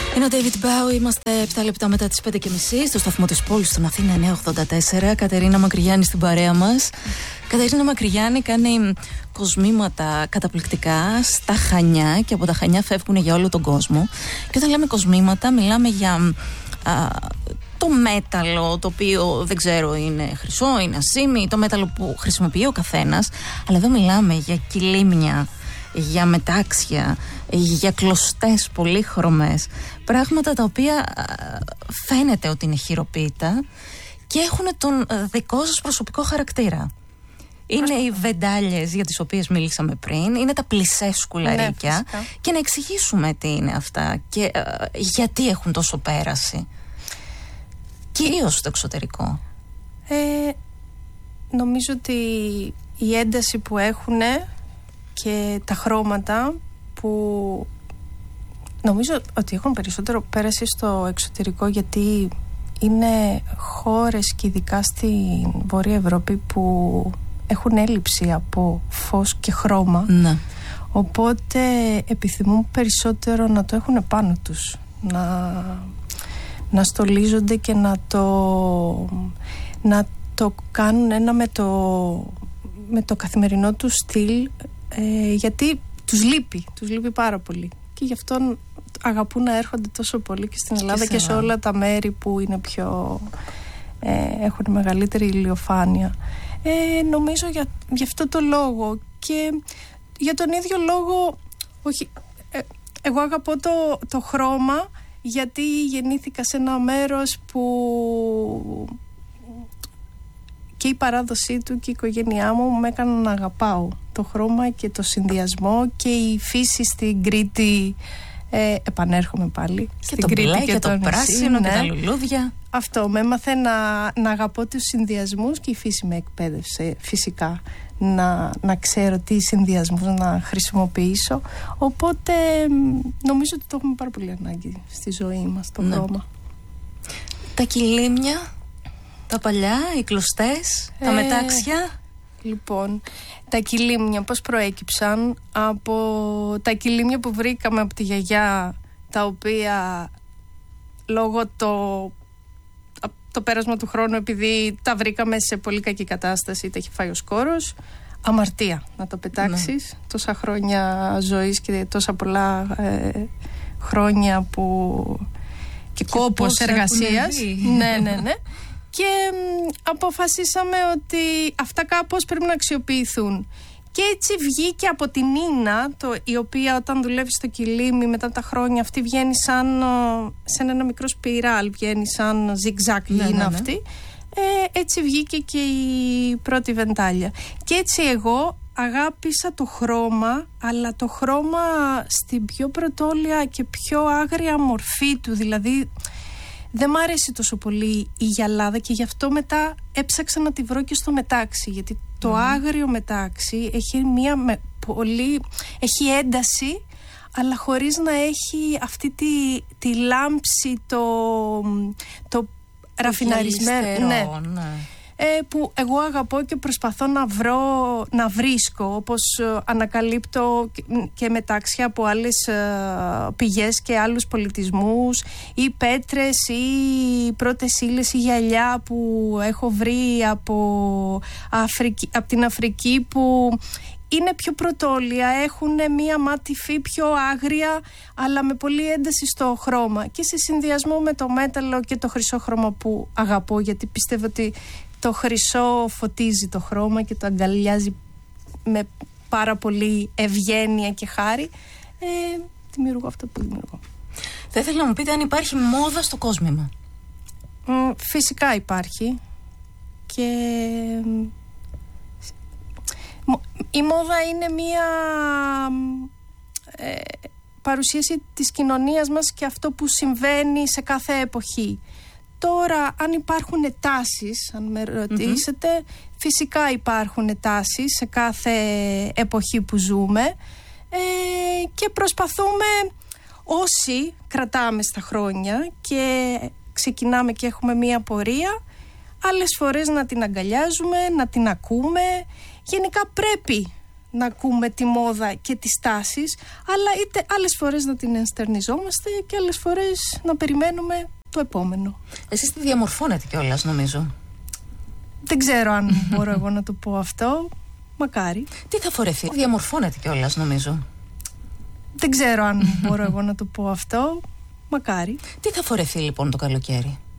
Είναι ο David Bowie, είμαστε 7 λεπτά μετά τις 5:30 στο σταθμό της πόλης στον Αθήνα 984. Κατερίνα Μακρυγιάννη στην παρέα μας. Κατερίνα Μακρυγιάννη κάνει κοσμήματα καταπληκτικά στα Χανιά και από τα Χανιά φεύγουν για όλο τον κόσμο. Και όταν λέμε κοσμήματα, μιλάμε για το μέταλλο, το οποίο δεν ξέρω είναι χρυσό, είναι ασήμι, το μέταλλο που χρησιμοποιεί ο καθένας. Αλλά εδώ μιλάμε για κυλίμια, για μετάξια, για κλωστές πολύχρωμες, πράγματα τα οποία φαίνεται ότι είναι χειροποίητα και έχουν τον δικό σας προσωπικό χαρακτήρα. Είναι οι βεντάλιες για τις οποίες μίλησαμε πριν, είναι τα πλισέ σκουλαρίκια, ναι, και να εξηγήσουμε τι είναι αυτά και γιατί έχουν τόσο πέραση, κυρίως στο εξωτερικό. Νομίζω ότι η ένταση που έχουν και τα χρώματα που νομίζω ότι έχουν περισσότερο πέραση στο εξωτερικό, γιατί είναι χώρες και ειδικά στη Βόρεια Ευρώπη που έχουν έλλειψη από φως και χρώμα, ναι. Οπότε επιθυμούν περισσότερο να το έχουν πάνω τους, να στολίζονται και να το κάνουν ένα με το καθημερινό του στυλ, γιατί τους λείπει πάρα πολύ και γι' αυτό αγαπούν να έρχονται τόσο πολύ και στην Ελλάδα και σε όλα τα μέρη που είναι πιο έχουν μεγαλύτερη ηλιοφάνεια. Νομίζω για αυτό το λόγο και για τον ίδιο λόγο, εγώ αγαπώ το χρώμα, γιατί γεννήθηκα σε ένα μέρος που και η παράδοσή του και η οικογένειά μου με έκαναν να αγαπάω το χρώμα και το συνδυασμό και η φύση στην Κρήτη. Επανέρχομαι πάλι και στην το Κρήτη μπλε και το πράσινο, ναι, και τα λουλούδια. Αυτό με έμαθε να αγαπώ τους συνδυασμούς και η φύση με εκπαίδευσε φυσικά να ξέρω τι συνδυασμούς να χρησιμοποιήσω, οπότε νομίζω ότι το έχουμε πάρα πολύ ανάγκη στη ζωή μας το χρώμα. Τα κυλίμια, τα παλιά, οι κλωστές, τα μετάξια. Λοιπόν, τα κυλίμια πώς προέκυψαν? Από τα κυλίμια που βρήκαμε από τη γιαγιά, τα οποία λόγω το πέρασμα του χρόνου, επειδή τα βρήκαμε σε πολύ κακή κατάσταση, τα έχει φάει ο σκόρος, αμαρτία να τα πετάξεις, τόσα χρόνια ζωής και τόσα πολλά χρόνια και κόπος εργασίας. Ναι. Και αποφασίσαμε ότι αυτά κάπως πρέπει να αξιοποιηθούν. Και έτσι βγήκε από την Νίνα, η οποία όταν δουλεύει στο κυλίμι μετά τα χρόνια, αυτή βγαίνει σε ένα μικρό σπιράλ, βγαίνει σαν ζιγ-ζακ Νίνα αυτή. Έτσι βγήκε και η πρώτη βεντάλια. Και έτσι εγώ αγάπησα το χρώμα, αλλά το χρώμα στην πιο πρωτόλια και πιο άγρια μορφή του, δηλαδή δεν μ' αρέσει τόσο πολύ η γυαλάδα και γι' αυτό μετά έψαξα να τη βρω και στο μετάξι, γιατί το άγριο μετάξι έχει ένταση, αλλά χωρίς να έχει αυτή τη λάμψη, το ραφιναρισμένο, ναι. Που εγώ αγαπώ και προσπαθώ να βρίσκω, όπως ανακαλύπτω και μετάξια από άλλες πηγές και άλλους πολιτισμούς, ή πέτρες ή πρώτες ύλες ή γυαλιά που έχω βρει από την Αφρική, που είναι πιο πρωτόλια, έχουν μία μάτιφη πιο άγρια, αλλά με πολύ ένταση στο χρώμα, και σε συνδυασμό με το μέταλλο και το χρυσό χρώμα που αγαπώ, γιατί πιστεύω ότι το χρυσό φωτίζει το χρώμα και το αγκαλιάζει με πάρα πολύ ευγένεια και χάρη. Δημιουργώ αυτό που δημιουργώ. Θα ήθελα να μου πείτε αν υπάρχει μόδα στο κόσμημα. Φυσικά υπάρχει. Και η μόδα είναι μία παρουσίαση της κοινωνίας μας και αυτό που συμβαίνει σε κάθε εποχή. Τώρα, αν υπάρχουν τάσεις, αν με ρωτήσετε, φυσικά υπάρχουν τάσεις σε κάθε εποχή που ζούμε, και προσπαθούμε, όσοι κρατάμε στα χρόνια και ξεκινάμε και έχουμε μία πορεία, άλλες φορές να την αγκαλιάζουμε, να την ακούμε. Γενικά πρέπει να ακούμε τη μόδα και τις τάσεις, αλλά είτε άλλες φορές να την ενστερνιζόμαστε και άλλες φορές να περιμένουμε το επόμενο. Εσείς τη διαμορφώνετε κιόλας, νομίζω. Δεν ξέρω αν μπορώ εγώ να το πω αυτό. Μακάρι. Τι θα φορεθεί? Διαμορφώνεται κιόλας, νομίζω. Δεν ξέρω αν μπορώ εγώ να το πω αυτό. Μακάρι. Τι θα φορεθεί λοιπόν το καλοκαίρι?